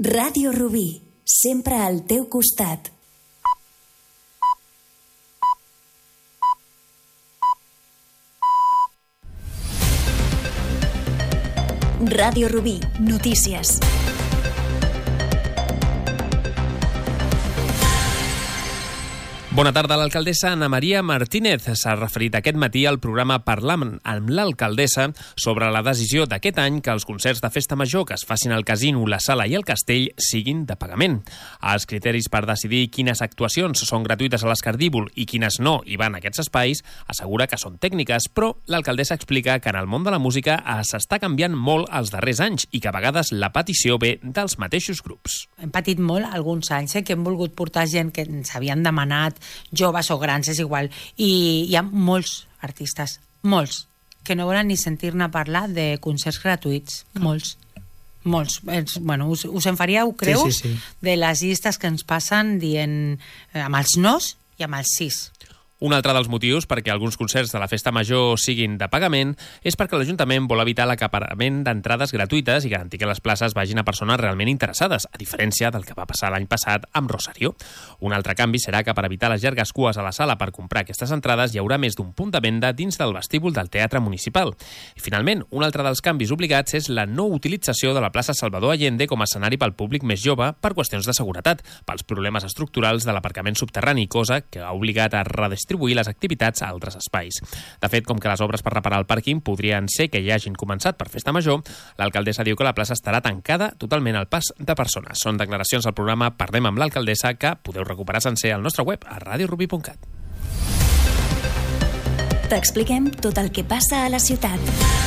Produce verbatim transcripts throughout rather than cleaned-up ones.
Ràdio Rubí, sempre al teu costat. Ràdio Rubí, notícies. Bona tarda. L'alcaldessa Ana Maria Martínez s'ha referit aquest matí al programa Parlant amb l'alcaldessa sobre la decisió d'aquest any que els concerts de festa major que es facin al casino, la sala i el castell siguin de pagament. Els criteris per decidir quines actuacions són gratuïtes a l'Escardívol i quines no hi van a aquests espais assegura que són tècniques, però l'alcaldessa explica que en el món de la música s'està canviant molt els darrers anys i que a vegades la petició ve dels mateixos grups. Hem patit molt alguns anys eh, que hem volgut portar gent que ens havien demanat, joves o grans, és igual, i hi ha molts artistes, molts, que no volen ni sentir-ne parlar de concerts gratuïts, molts, molts. És, bueno, us, us en faríeu creus sí, sí, sí. de les llistes que ens passen dient eh, amb els nos i amb els sis. Un altre dels motius perquè alguns concerts de la festa major siguin de pagament és perquè l'Ajuntament vol evitar l'acaparament d'entrades gratuïtes i garantir que les places vagin a persones realment interessades, a diferència del que va passar l'any passat amb Rosario. Un altre canvi serà que per evitar les llargues cues a la sala per comprar aquestes entrades hi haurà més d'un punt de venda dins del vestíbul del Teatre Municipal. I finalment, un altre dels canvis obligats és la no utilització de la plaça Salvador Allende com a escenari pel públic més jove per qüestions de seguretat, pels problemes estructurals de l'aparcament subterrani, cosa que ha obligat a redistribuir les activitats a altres espais. De fet, com que les obres per reparar el pàrquing podrien ser que ja hagin començat per festa major, l'alcaldessa diu que la plaça estarà tancada totalment al pas de persones. Són declaracions al programa Parlem amb l'alcaldessa que podeu recuperar sencer al nostre web a radio rubi punt cat. T'expliquem tot el que passa a la ciutat.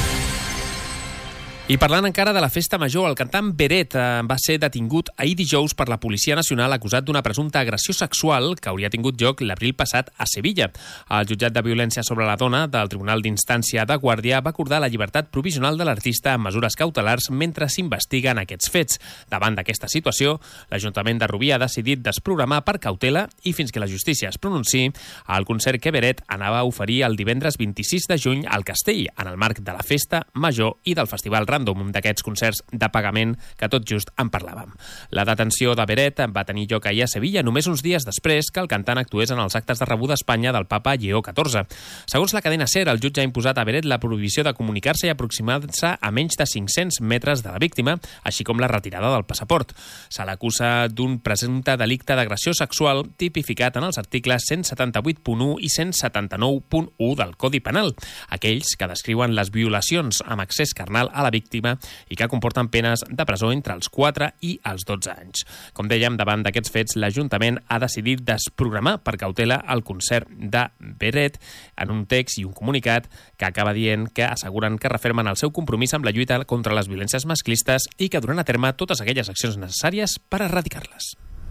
I parlant encara de la festa major, el cantant Beret eh, va ser detingut ahir dijous per la Policia Nacional acusat d'una presumpta agressió sexual que hauria tingut lloc l'abril passat a Sevilla. El jutjat de violència sobre la dona del Tribunal d'Instància de Guàrdia va acordar la llibertat provisional de l'artista amb mesures cautelars mentre s'investiguen aquests fets. Davant d'aquesta situació, l'Ajuntament de Rubí ha decidit desprogramar per cautela i fins que la justícia es pronunciï el concert que Beret anava a oferir el divendres vint-i-sis de juny al Castell, en el marc de la festa major i del Festival Random, d'aquests concerts de pagament que tot just en parlàvem. La detenció de Beret va tenir lloc ahir a Sevilla només uns dies després que el cantant actués en els actes de rebuda a Espanya del papa Lleó catorze. Segons la cadena SER, el jutge ha imposat a Beret la prohibició de comunicar-se i aproximar-se a menys de cinc-cents metres de la víctima, així com la retirada del passaport. Se l'acusa d'un presumpte delicte d'agressió sexual tipificat en els articles cent setanta-vuit punt u i cent setanta-nou punt u del Codi Penal, aquells que descriuen les violacions amb accés carnal a la víctima i que comporten penes de presó entre els quatre i els dotze anys. Com dèiem, davant d'aquests fets, l'Ajuntament ha decidit desprogramar per cautela el concert de Beret en un text i un comunicat que acaba dient que asseguren que refermen el seu compromís amb la lluita contra les violències masclistes i que duran a terme totes aquelles accions necessàries per erradicar-les.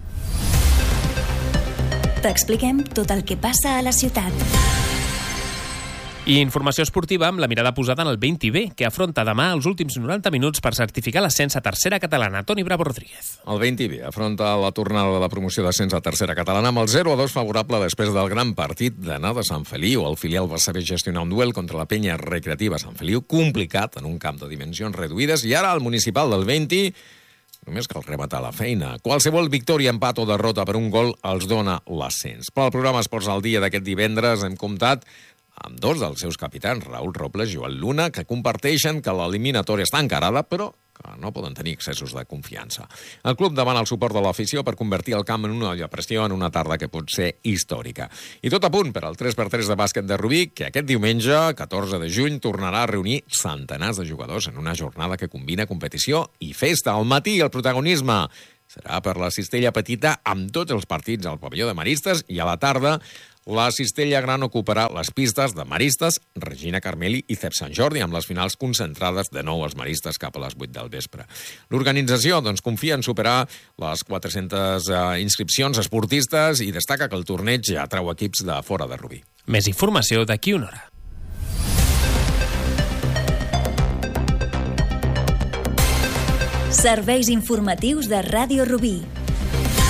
T'expliquem tot el que passa a la ciutat. I informació esportiva amb la mirada posada en el vint B, que afronta demà els últims noranta minuts per certificar l'ascens a tercera catalana. Toni Bravo Rodríguez. El vint B afronta la tornada de la promoció d'ascens a tercera catalana amb el zero a dos favorable després del gran partit d'anar de Sant Feliu. El filial va saber gestionar un duel contra la penya recreativa Sant Feliu, complicat en un camp de dimensions reduïdes, i ara el municipal del vint només cal rematar la feina. Qualsevol victòria, empat o derrota per un gol els dona l'ascens. Pel programa Esports al Dia d'aquest divendres hem comptat amb dos dels seus capitans, Raül Robles i Joan Luna, que comparteixen que l'eliminatòria està encarada, però que no poden tenir excessos de confiança. El club demana el suport de l'afició per convertir el camp en una olla a pressió en una tarda que pot ser històrica. I tot a punt per al tres per tres de bàsquet de Rubí, que aquest diumenge, catorze de juny, tornarà a reunir centenars de jugadors en una jornada que combina competició i festa. Al matí el protagonisme serà per la cistella petita amb tots els partits al pavelló de Maristes i a la tarda la cistella gran ocuparà les pistes de Maristes, Regina Carmeli i Cep Sant Jordi, amb les finals concentrades de nou als Maristes cap a les vuit del vespre. L'organització doncs, confia en superar les quatre-centes eh, inscripcions esportistes i destaca que el torneig ja treu equips de fora de Rubí. Més informació d'aquí una hora. Serveis informatius de Ràdio Rubí.